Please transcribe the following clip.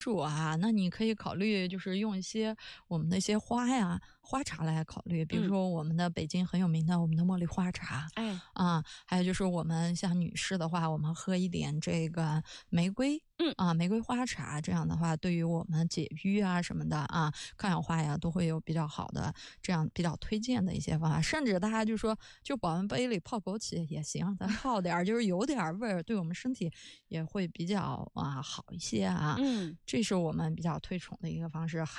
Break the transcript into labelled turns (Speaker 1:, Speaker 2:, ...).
Speaker 1: 树啊，那你可以考虑就是用一些我们的一些花呀、花茶来考虑，比如
Speaker 2: 嗯，
Speaker 1: 说我们的北京很有名的我们的茉莉花茶，
Speaker 2: 哎，
Speaker 1: 啊，还有就是我们像女士的话，我们喝一点这个玫瑰。
Speaker 2: 嗯，
Speaker 1: 啊，玫瑰花茶这样的话，对于我们解郁啊什么的啊，抗氧化呀，都会有比较好的这样比较推荐的一些方法。甚至大家就说，就保温杯里泡枸杞也行，咱泡点儿，就是有点儿味儿，对我们身体也会比较好一些啊。
Speaker 2: 嗯。
Speaker 1: 这是我们比较推崇的一个方式。